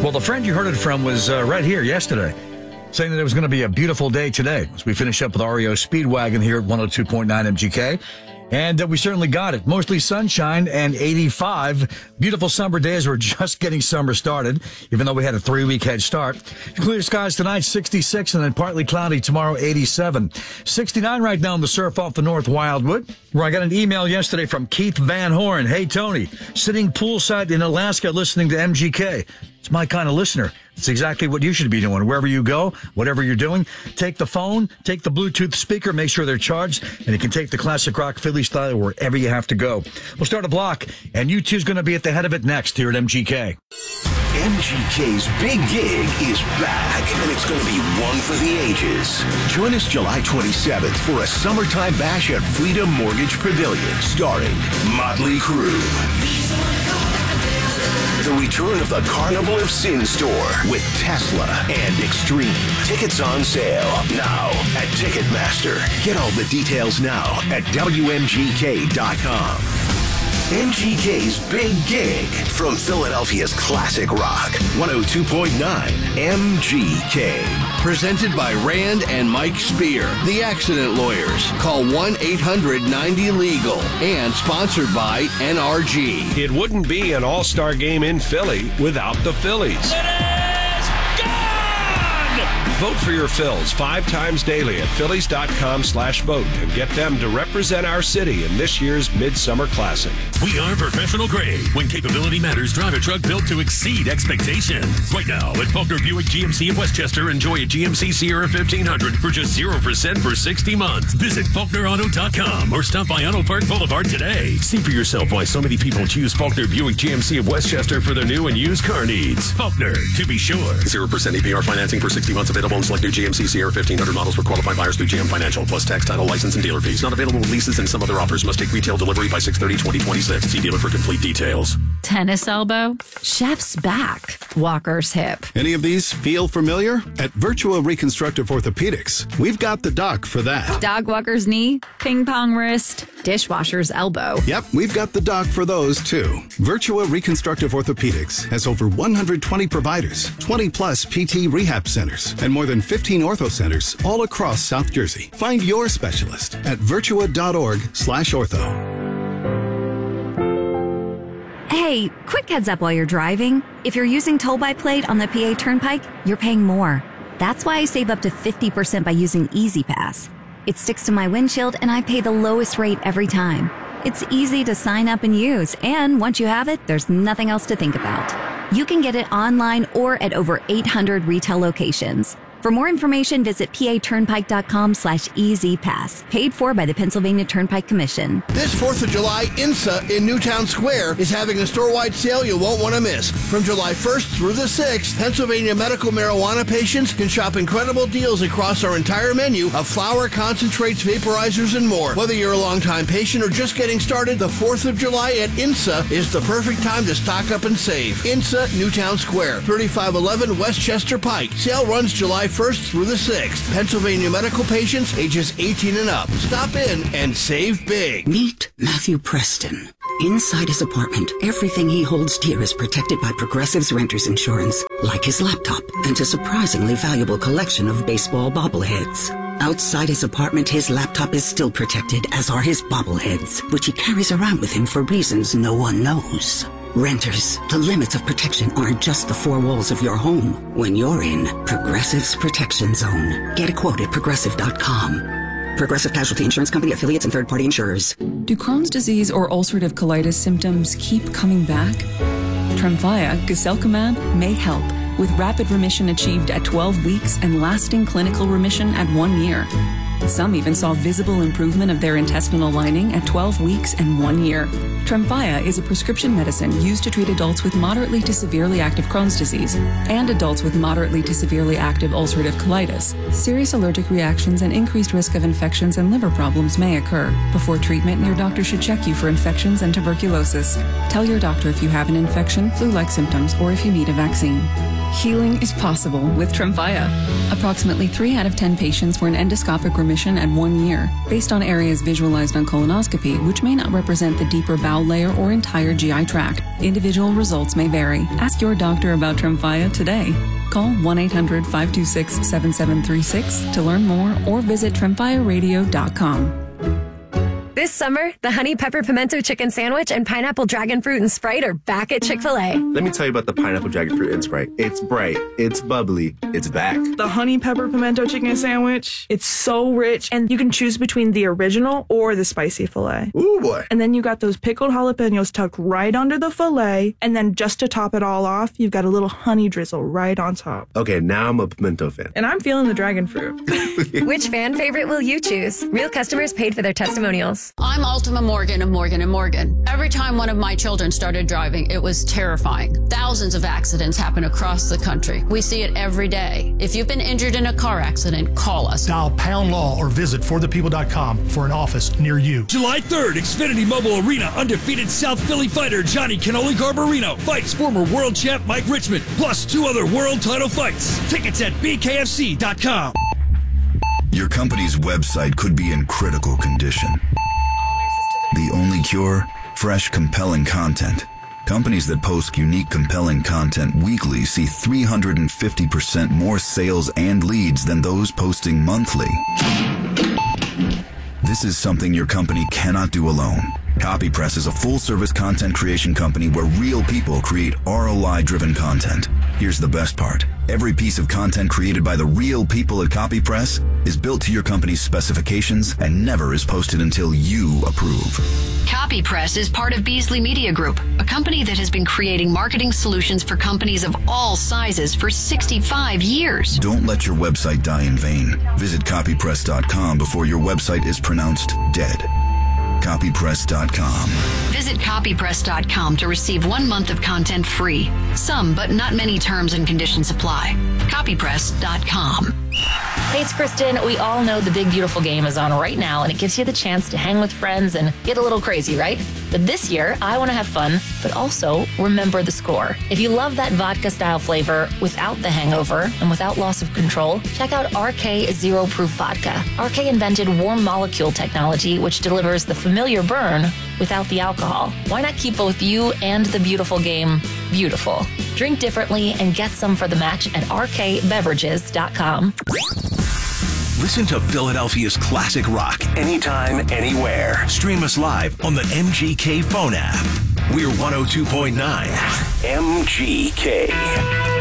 Well, the friend you heard it from was right here yesterday, saying that it was going to be a beautiful day today as we finish up with REO Speedwagon here at 102.9 MGK. And we certainly got it. Mostly sunshine and 85. Beautiful summer days. We're just getting summer started, even though we had a 3-week head start. Clear skies tonight, 66, and then partly cloudy tomorrow, 87. 69 right now on the surf off the North Wildwood, where I got an email yesterday from Keith Van Horn. Hey, Tony, sitting poolside in Alaska listening to MGK. It's my kind of listener. It's exactly what you should be doing. Wherever you go, whatever you're doing, take the phone, take the Bluetooth speaker, make sure they're charged, and you can take the classic rock Philly style wherever you have to go. We'll start a block, and U2's going to be at the head of it next here at MGK. MGK's Big Gig is back, and it's going to be one for the ages. Join us July 27th for a summertime bash at Freedom Mortgage Pavilion, starring Motley Crue. The return of the Carnival of Sin store with Tesla and Extreme. Tickets on sale now at Ticketmaster. Get all the details now at WMGK.com. MGK's Big Gig from Philadelphia's classic rock, 102.9 MGK. Presented by Rand and Mike Spear, the accident lawyers. Call 1-800-90-LEGAL. And sponsored by NRG. It wouldn't be an all-star game in Philly without the Phillies. It is gone! Vote for your Phils 5 times daily at Phillies.com/vote and get them to represent our city in this year's Midsummer Classic. We are professional grade. When capability matters, drive a truck built to exceed expectations. Right now at Faulkner Buick GMC of Westchester, enjoy a GMC Sierra 1500 for just 0% for 60 months. Visit FaulknerAuto.com or stop by Auto Park Boulevard today. See for yourself why so many people choose Faulkner Buick GMC of Westchester for their new and used car needs. Faulkner, to be sure. 0% APR financing for 60 months available on select new GMC Sierra 1500 models for qualified buyers through GM Financial, plus tax, title, license, and dealer fees. Not available with leases and some other offers. Must take retail delivery by 6/30/2026. See dealer for complete details. Tennis elbow, chef's back, walker's hip. Any of these feel familiar? At Virtua Reconstructive Orthopedics, we've got the doc for that. Dog walker's knee, ping pong wrist, dishwasher's elbow. Yep, we've got the doc for those too. Virtua Reconstructive Orthopedics has over 120 providers, 20 plus PT rehab centers, and more than 15 ortho centers all across South Jersey. Find your specialist at virtua.org/ortho. Hey, quick heads up while you're driving. If you're using toll by plate on the PA Turnpike, you're paying more. That's why I save up to 50% by using Easy Pass. It sticks to my windshield and I pay the lowest rate every time. It's easy to sign up and use, and once you have it, there's nothing else to think about. You can get it online or at over 800 retail locations. For more information, visit paturnpike.com/easypass. Paid for by the Pennsylvania Turnpike Commission. This 4th of July, INSA in Newtown Square is having a store-wide sale you won't want to miss. From July 1st through the 6th, Pennsylvania medical marijuana patients can shop incredible deals across our entire menu of flower, concentrates, vaporizers, and more. Whether you're a long-time patient or just getting started, the 4th of July at INSA is the perfect time to stock up and save. INSA, Newtown Square, 3511 Westchester Pike. Sale runs July 1st through the 6th. Pennsylvania medical patients ages 18 and up. Stop in and save big. Meet Matthew Preston. Inside his apartment, everything he holds dear is protected by Progressive's Renter's Insurance, like his laptop and a surprisingly valuable collection of baseball bobbleheads. Outside his apartment, his laptop is still protected, as are his bobbleheads, which he carries around with him for reasons no one knows. Renters, the limits of protection aren't just the four walls of your home when you're in Progressive's Protection Zone. Get a quote at Progressive.com. Progressive Casualty Insurance Company, affiliates, and third-party insurers. Do Crohn's disease or ulcerative colitis symptoms keep coming back? Tremfya, guselkumab, may help, with rapid remission achieved at 12 weeks and lasting clinical remission at 1 year. Some even saw visible improvement of their intestinal lining at 12 weeks and 1 year. Tremfya is a prescription medicine used to treat adults with moderately to severely active Crohn's disease and adults with moderately to severely active ulcerative colitis. Serious allergic reactions and increased risk of infections and liver problems may occur. Before treatment, your doctor should check you for infections and tuberculosis. Tell your doctor if you have an infection, flu-like symptoms, or if you need a vaccine. Healing is possible with Tremfya. Approximately 3 out of 10 patients were in endoscopic remission at 1 year, based on areas visualized on colonoscopy, which may not represent the deeper bowel bowel layer, or entire GI tract. Individual results may vary. Ask your doctor about Tremfya today. Call 1-800-526-7736 to learn more or visit TremfyaRadio.com. This summer, the Honey Pepper Pimento Chicken Sandwich and Pineapple Dragon Fruit and Sprite are back at Chick-fil-A. Let me tell you about the Pineapple Dragon Fruit and Sprite. It's bright, it's bubbly, it's back. The Honey Pepper Pimento Chicken Sandwich, it's so rich, and you can choose between the original or the spicy filet. Ooh, boy. And then you got those pickled jalapenos tucked right under the filet, and then just to top it all off, you've got a little honey drizzle right on top. Okay, now I'm a pimento fan. And I'm feeling the dragon fruit. Which fan favorite will you choose? Real customers paid for their testimonials. I'm Ultima Morgan of Morgan & Morgan. Every time one of my children started driving, it was terrifying. Thousands of accidents happen across the country. We see it every day. If you've been injured in a car accident, call us. Dial # law or visit forthepeople.com for an office near you. July 3rd, Xfinity Mobile Arena, undefeated South Philly fighter Johnny Cannoli Garbarino fights former world champ Mike Richmond, plus 2 other world title fights. Tickets at bkfc.com. Your company's website could be in critical condition. The only cure? Fresh, compelling content. Companies that post unique, compelling content weekly see 350% more sales and leads than those posting monthly. This is something your company cannot do alone. CopyPress is a full-service content creation company where real people create ROI-driven content. Here's the best part. Every piece of content created by the real people at CopyPress is built to your company's specifications and never is posted until you approve. CopyPress is part of Beasley Media Group, a company that has been creating marketing solutions for companies of all sizes for 65 years. Don't let your website die in vain. Visit copypress.com before your website is pronounced dead. Copypress.com. Visit copypress.com to receive 1 month of content free. Some, but not many terms and conditions apply. Copypress.com. Hey, it's Kristen. We all know the Big Beautiful Game is on right now, and it gives you the chance to hang with friends and get a little crazy, right? But this year, I want to have fun, but also remember the score. If you love that vodka-style flavor without the hangover and without loss of control, check out RK Zero Proof Vodka. RK invented warm molecule technology, which delivers the familiar burn without the alcohol. Why not keep both you and the beautiful game beautiful? Drink differently and get some for the match at rkbeverages.com. Listen to Philadelphia's classic rock anytime, anywhere. Stream us live on the MGK phone app. We're 102.9 MGK.